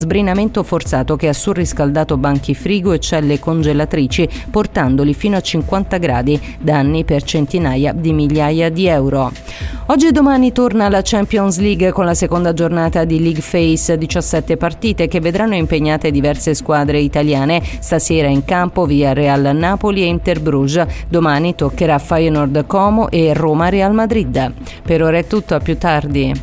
Sbrinamento forzato che ha surriscaldato banchi frigo e celle congelatrici, portandoli fino a 50 gradi, danni per centinaia di migliaia di euro. Oggi e domani torna la Champions League con la seconda giornata di League Phase, 17 partite che vedranno impegnate diverse squadre italiane. Stasera in campo Villarreal Napoli e Inter Bruges, domani toccherà Feyenoord Como e Roma Real Madrid. Per ora è tutto, a più tardi.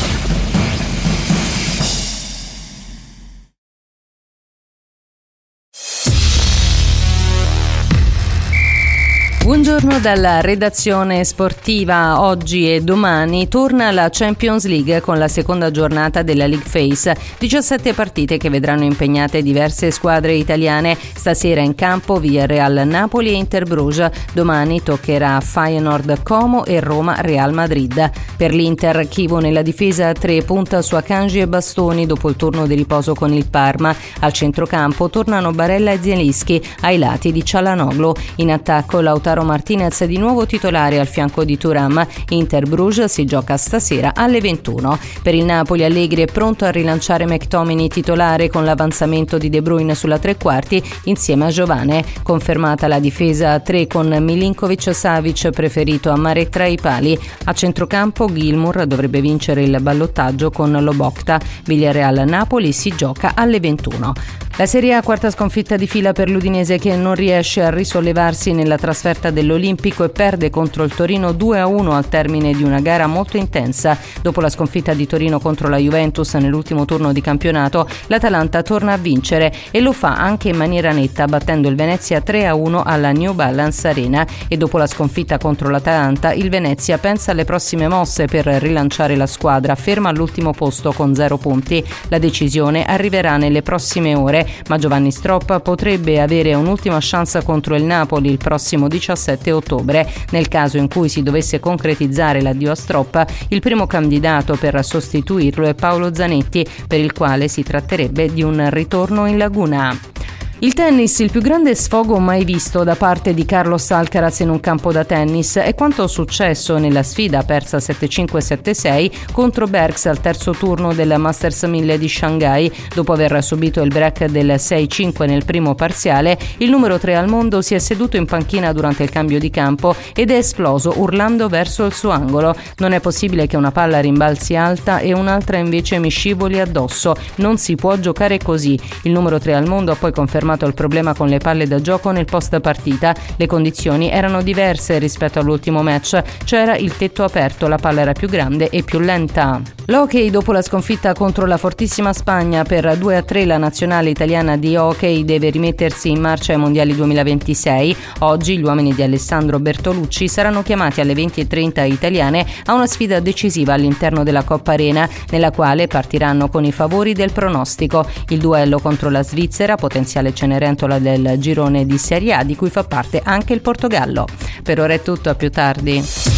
Buongiorno dalla redazione sportiva. Oggi e domani torna la Champions League con la seconda giornata della League Phase, 17 partite che vedranno impegnate diverse squadre italiane. Stasera in campo Villarreal Napoli e Inter Bruges, domani toccherà Feyenoord Como e Roma Real Madrid. Per l'Inter, Chivo nella difesa a 3 punta su Akanji e Bastoni dopo il turno di riposo con il Parma. Al centrocampo tornano Barella e Zielinski, ai lati di Çalhanoğlu. In attacco Lautaro Martinez di nuovo titolare al fianco di Thuram. Inter Bruges si gioca stasera alle 21. Per il Napoli, Allegri è pronto a rilanciare McTominay titolare con l'avanzamento di De Bruyne sulla tre quarti insieme a Giovane. Confermata la difesa a 3 con Milinkovic-Savic preferito a mare tra i pali. A centrocampo Gilmour dovrebbe vincere il ballottaggio con Lobotka. Villarreal-Napoli si gioca alle 21. La Serie A, quarta sconfitta di fila per l'Udinese che non riesce a risollevarsi nella trasferta dell'Olimpico e perde contro il Torino 2-1 al termine di una gara molto intensa. Dopo la sconfitta di Torino contro la Juventus nell'ultimo turno di campionato, l'Atalanta torna a vincere e lo fa anche in maniera netta, battendo il Venezia 3-1 alla New Balance Arena. E dopo la sconfitta contro l'Atalanta, il Venezia pensa alle prossime mosse per rilanciare la squadra, ferma all'ultimo posto con 0 punti. La decisione arriverà nelle prossime ore, ma Giovanni Stroppa potrebbe avere un'ultima chance contro il Napoli il prossimo 17 ottobre. Nel caso in cui si dovesse concretizzare l'addio a Stroppa, il primo candidato per sostituirlo è Paolo Zanetti, per il quale si tratterebbe di un ritorno in Laguna. Il tennis, il più grande sfogo mai visto da parte di Carlos Alcaraz in un campo da tennis, è quanto successo nella sfida persa 7-5 7-6 contro Bergs al terzo turno del Masters 1000 di Shanghai. Dopo aver subito il break del 6-5 nel primo parziale, il numero 3 al mondo si è seduto in panchina durante il cambio di campo ed è esploso urlando verso il suo angolo: non è possibile che una palla rimbalzi alta e un'altra invece mi scivoli addosso, non si può giocare così. Il numero 3 al mondo ha poi confermato il problema con le palle da gioco nel post partita. Le condizioni erano diverse rispetto all'ultimo match, c'era il tetto aperto, la palla era più grande e più lenta. L'hockey, dopo la sconfitta contro la fortissima Spagna per 2-3, la nazionale italiana di hockey deve rimettersi in marcia ai mondiali 2026. Oggi gli uomini di Alessandro Bertolucci saranno chiamati alle 20:30 italiane a una sfida decisiva all'interno della Coppa Arena, nella quale partiranno con i favori del pronostico: il duello contro la Svizzera, potenziale Cenerentola del girone di Serie A di cui fa parte anche il Portogallo. Per ora è tutto, a più tardi.